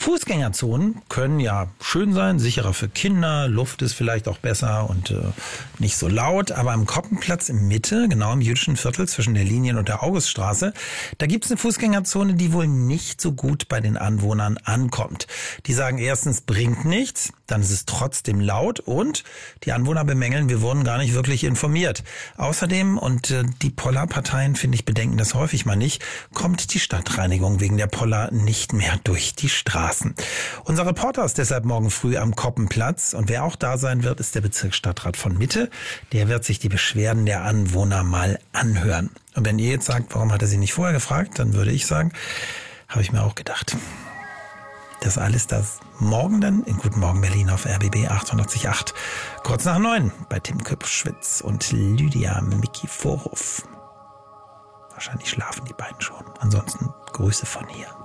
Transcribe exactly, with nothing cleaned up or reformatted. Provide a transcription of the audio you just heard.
Fußgängerzonen können ja schön sein, sicherer für Kinder, Luft ist vielleicht auch besser und äh, nicht so laut. Aber am Koppenplatz in Mitte, genau im jüdischen Viertel zwischen der Linien- und der Auguststraße, da gibt es eine Fußgängerzone, die wohl nicht so gut bei den Anwohnern ankommt. Die sagen erstens, bringt nichts, dann ist es trotzdem laut und die Anwohner bemängeln, wir wurden gar nicht wirklich informiert. Außerdem, und äh, die Pollerparteien, finde ich, bedenken das häufig mal nicht, kommt die Stadtreinigung wegen der Poller nicht mehr durch die Straßen. Unser Reporter ist deshalb morgen früh am Koppenplatz und wer auch da sein wird, ist der Bezirksstadtrat von Mitte. Der wird sich die Beschwerden der Anwohner mal anhören. Und wenn ihr jetzt sagt, warum hat er sie nicht vorher gefragt, dann würde ich sagen, habe ich mir auch gedacht. Das alles das morgen dann in Guten Morgen Berlin auf R B B achtundachtzig Komma acht. Kurz nach neun bei Tim Köpfschwitz und Lydia Mikiforov. Wahrscheinlich schlafen die beiden schon. Ansonsten Grüße von hier.